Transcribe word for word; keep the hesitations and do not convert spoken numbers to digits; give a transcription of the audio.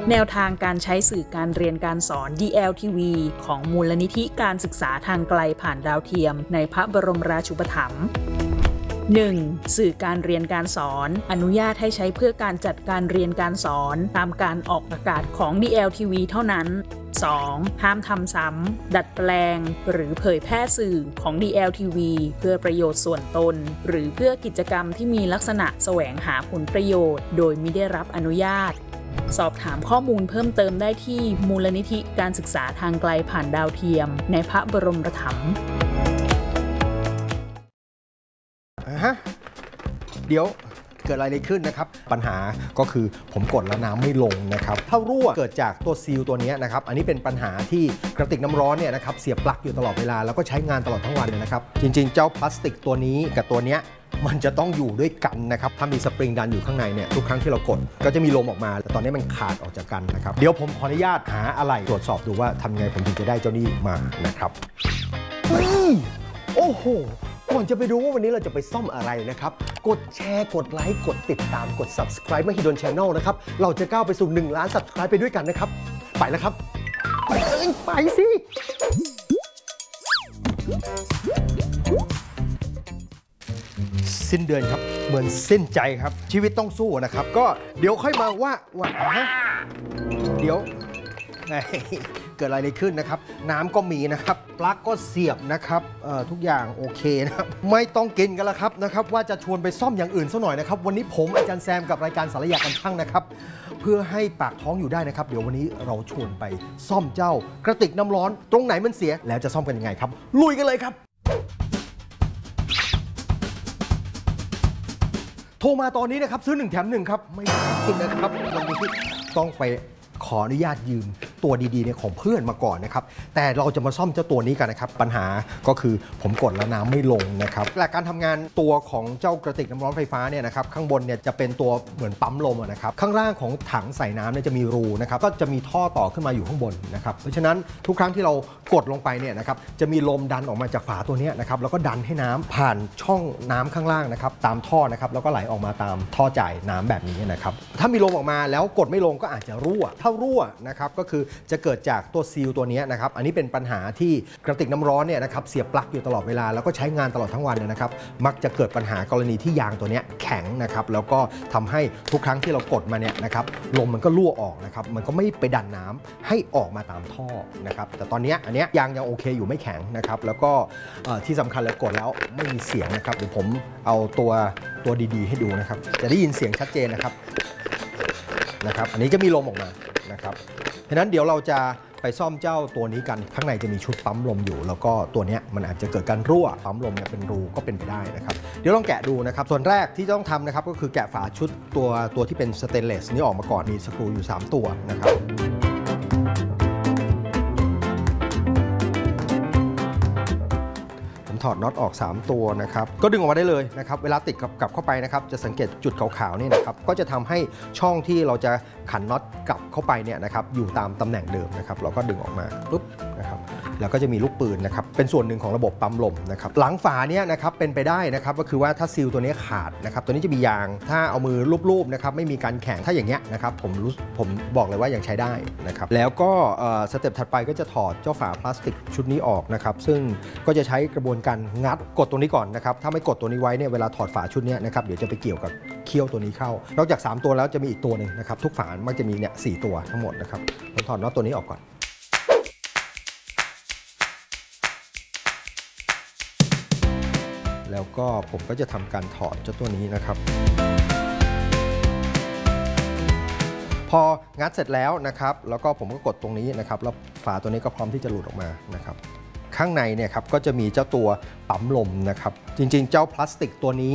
แนวทางการใช้สื่อการเรียนการสอน ดี แอล ที วี ของมูลนิธิการศึกษาทางไกลผ่านดาวเทียมในพระบรมราชูปถัมภ์ หนึ่ง. สื่อการเรียนการสอนอนุญาตให้ใช้เพื่อการจัดการเรียนการสอนตามการออกอากาศของ ดี แอล ที วี เท่านั้น สอง. ห้ามทำซ้ำดัดแปลงหรือเผยแพร่สื่อของ ดี แอล ที วี เพื่อประโยชน์ส่วนตนหรือเพื่อกิจกรรมที่มีลักษณะแสวงหาผลประโยชน์โดยมิได้รับอนุญาตสอบถามข้อมูลเพิ่มเติมได้ที่มูลนิธิการศึกษาทางไกลผ่านดาวเทียมในพระบรมราชูปถัมภ์ฮะเดี๋ยวเกิดอะไรขึ้นนะครับปัญหาก็คือผมกดแล้วน้ำไม่ลงนะครับถ้ารั่วเกิดจากตัวซีลตัวนี้นะครับอันนี้เป็นปัญหาที่กระติกน้ำร้อนเนี่ยนะครับเสียบปลั๊กอยู่ตลอดเวลาแล้วก็ใช้งานตลอดทั้งวันเลยนะครับจริงๆเจ้าพลาสติกตัวนี้กับตัวนี้มันจะต้องอยู่ด้วยกันนะครับถ้ามีสปริงดันอยู่ข้างในเนี่ยทุกครั้งที่เรากดก็จะมีลมออกมาแต่ตอนนี้มันขาดออกจากกันนะครับเดี๋ยวผมขออนุญาตหาอะไรตรวจสอบดูว่าทำไงผมถึงจะได้เจ้านี้มานะครับโอ้โหก่อนจะไปดูว่าวันนี้เราจะไปซ่อมอะไรนะครับกดแชร์กดไลค์กดติดตามกด Subscribe มาฮิดน Channel นะครับเราจะก้าวไปสู่หนึ่งล้าน Subscribe ไปด้วยกันนะครับไปแล้วครับไปเลยไปสิสิ้นเดือนครับเหมือนสิ้นใจครับชีวิตต้องสู้นะครับก็เดี๋ยวค่อยมาว่าว่าเดี๋ยวเกิดอะไรขึ้นนะครับน้ำก็มีนะครับปลั๊กก็เสียบนะครับทุกอย่างโอเคนะครับไม่ต้องกินกันแล้วครับนะครับว่าจะชวนไปซ่อมอย่างอื่นซะหน่อยนะครับวันนี้ผมอาจารย์แซมกับรายการสารยากันช่างนะครับเพื่อให้ปากท้องอยู่ได้นะครับเดี๋ยววันนี้เราชวนไปซ่อมเจ้ากระติกน้ำร้อนตรงไหนมันเสียแล้วจะซ่อมกันยังไงครับลุยกันเลยครับโทรมาตอนนี้นะครับซื้อหนึ่งแถมหนึ่งครับไม่ได้นะครับวันนี้ต้องไปขออนุญาตยืมตัวดีๆเนี่ยของเพื่อนมาก่อนนะครับแต่เราจะมาซ่อมเจ้าตัวนี้กันนะครับปัญหาก็คือผมกดแล้วน้ำไม่ลงนะครับหลักการทำงานตัวของเจ้ากระติกน้ำร้อนไฟฟ้าเนี่ยนะครับข้างบนเนี่ยจะเป็นตัวเหมือนปั๊มลมนะครับข้างล่างของถังใส่น้ำเนี่ยจะมีรูนะครับก็จะมีท่อต่อขึ้นมาอยู่ข้างบนนะครับเพราะฉะนั้นทุกครั้งที่เรากดลงไปเนี่ยนะครับจะมีลมดันออกมาจากฝาตัวนี้นะครับแล้วก็ดันให้น้ำผ่านช่องน้ำข้างล่างนะครับตามท่อนะครับแล้วก็ไหลออกมาตามท่อจ่ายน้ำแบบนี้นะครับถ้ามีลมออกมาแล้วกดไม่ลงก็อาจจะรั่วถ้ารั่วนะครับก็คือจะเกิดจากตัวซีลตัวนี้นะครับอันนี้เป็นปัญหาที่กระติกน้ำร้อนเนี่ยนะครับเสียบปลั๊กอยู่ตลอดเวลาแล้วก็ใช้งานตลอดทั้งวันเนี่ยนะครับมักจะเกิดปัญหากรณีที่ยางตัวนี้แข็งนะครับแล้วก็ทำให้ทุกครั้งที่เรากดมาเนี่ยนะครับลมมันก็รั่วออกนะครับมันก็ไม่ไปดันน้ำให้ออกมาตามท่อนะครับแต่ตอนนี้อันนี้ยางยังโอเคอยู่ไม่แข็งนะครับแล้วก็ที่สำคัญเลยกดแล้วไม่มีเสียงนะครับเดี๋ยวผมเอาตัวตัวดีๆให้ดูนะครับจะได้ยินเสียงชัดเจนนะครับนะครับอันนี้จะมีลมออกมานะครับฉะนั้นเดี๋ยวเราจะไปซ่อมเจ้าตัวนี้กันข้างในจะมีชุดปั๊มลมอยู่แล้วก็ตัวนี้มันอาจจะเกิดการรั่วปั๊มลมเนี่ยเป็นรูก็เป็นไปได้นะครับเดี๋ยวลองแกะดูนะครับส่วนแรกที่ต้องทำนะครับก็คือแกะฝาชุดตัวตัวที่เป็นสเตนเลสนี้ออกมาก่อนมีสกรูอยู่สามตัวนะครับถอดน็อตออกสามตัวนะครับก็ดึงออกมาได้เลยนะครับเวลาติดกับกลับเข้าไปนะครับจะสังเกตจุดขาวๆนี่นะครับก็จะทำให้ช่องที่เราจะขันน็อตกลับเข้าไปเนี่ยนะครับอยู่ตามตำแหน่งเดิมนะครับเราก็ดึงออกมาปุ๊บนะครับแล้วก็จะมีลูกปืนนะครับเป็นส่วนหนึ่งของระบบปั๊มลมนะครับหลังฝาเนี่ยนะครับเป็นไปได้นะครับก็คือว่าถ้าซีลตัวนี้ขาดนะครับตัวนี้จะมียางถ้าเอามือลูบๆนะครับไม่มีการแข็งถ้าอย่างเงี้ยนะครับผมรู้ผมบอกเลยว่ายังใช้ได้นะครับแล้วก็สเต็ปถัดไปก็จะถอดเจ้าฝาพลาสติกชุดนี้ออกนะครับซึ่งก็จะใช้กระบวนการงัดกดตัวนี้ก่อนนะครับถ้าไม่กดตัวนี้ไว้เนี่ยเวลาถอดฝาชุดนี้นะครับเดี๋ยวจะไปเกี่ยวกับเขี้ยวตัวนี้เข้านอกจากสามตัวแล้วจะมีอีกตัวหนึ่งนะครับทุกฝามักจะมีเนี่ยสี่ตัวทั้งหมดนะครับผมถอดน็อตตัวนี้ออกก่อนแล้วก็ผมก็จะทำการถอดเจ้าตัวนี้นะครับพองัดเสร็จแล้วนะครับแล้วก็ผมก็กดตรงนี้นะครับแล้วฝาตัวนี้ก็พร้อมที่จะหลุดออกมานะครับข้างในเนี่ยครับก็จะมีเจ้าตัวปั๊มลมนะครับจริงๆเจ้าพลาสติกตัวนี้